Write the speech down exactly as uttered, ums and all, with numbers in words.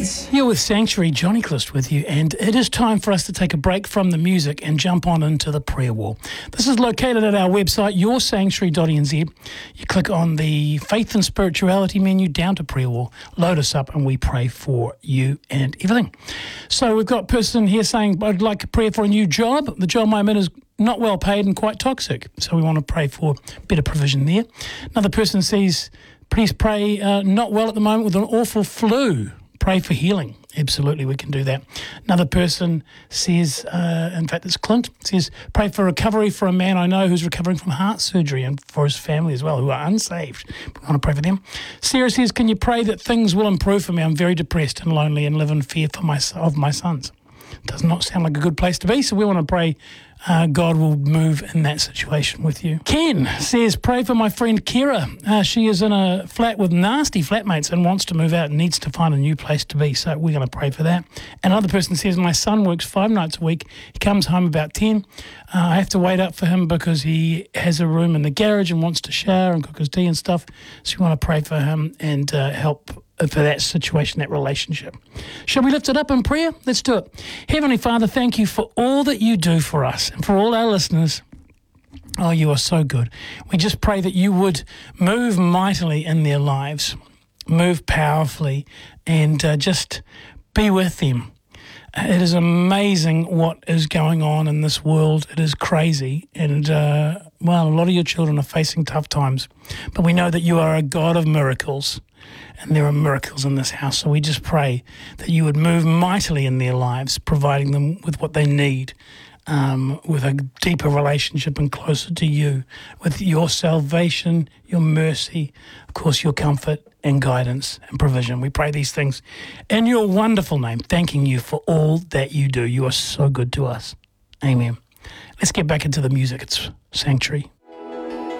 Friends. You're with Sanctuary, Johnny Clist with you, and it is time for us to take a break from the music and jump on into the prayer wall. This is located at our website, your sanctuary dot n z. You click on the Faith and Spirituality menu down to prayer wall, load us up, and we pray for you and everything. So we've got a person here saying, I'd like a prayer for a new job. The job I'm in is not well paid and quite toxic, so we want to pray for better provision there. Another person says, please pray, uh, not well at the moment with an awful flu. Pray for healing. Absolutely, we can do that. Another person says, uh, in fact, it's Clint, says, pray for recovery for a man I know who's recovering from heart surgery and for his family as well, who are unsaved. We want to pray for them. Sarah says, can you pray that things will improve for me? I'm very depressed and lonely and live in fear for my, of my sons. Does not sound like a good place to be, so we want to pray uh, God will move in that situation with you. Ken says, pray for my friend Kira. Uh, she is in a flat with nasty flatmates and wants to move out and needs to find a new place to be, so we're going to pray for that. Another person says, my son works five nights a week. He comes home about ten. Uh, I have to wait up for him because he has a room in the garage and wants to shower and cook his tea and stuff, so we want to pray for him and uh, help for that situation, that relationship. Shall we lift it up in prayer? Let's do it. Heavenly Father, thank you for all that you do for us and for all our listeners. Oh, you are so good. We just pray that you would move mightily in their lives, move powerfully, and uh, just be with them. It is amazing what is going on in this world. It is crazy. And, uh, well, a lot of your children are facing tough times. But we know that you are a God of miracles. And there are miracles in this house. So we just pray that you would move mightily in their lives, providing them with what they need, um, with a deeper relationship and closer to you, with your salvation, your mercy, of course, your comfort and guidance and provision. We pray these things in your wonderful name, thanking you for all that you do. You are so good to us. Amen. Let's get back into the music. It's Sanctuary.